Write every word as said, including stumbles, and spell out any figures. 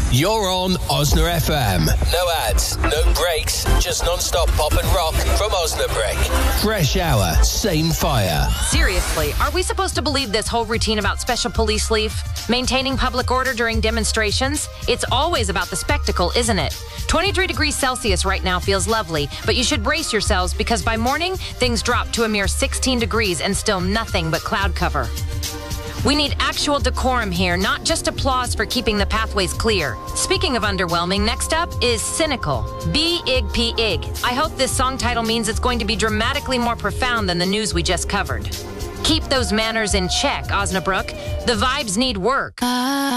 You're on Osna F M. No ads, no breaks, just non-stop pop and rock from Osnabrück. Fresh hour, same fire. Seriously, are we supposed to believe this whole routine about special police leave? Maintaining public order during demonstrations? It's always about the spectacle, isn't it? twenty-three degrees Celsius right now feels lovely, but you should brace yourselves because by morning, things drop to a mere sixteen degrees and still nothing but cloud cover. We need actual decorum here, not just applause for keeping the pathways clear. Speaking of underwhelming, next up is Cynical. B I G P I G. I hope this song title means it's going to be dramatically more profound than the news we just covered. Keep those manners in check, Osnabrück. The vibes need work.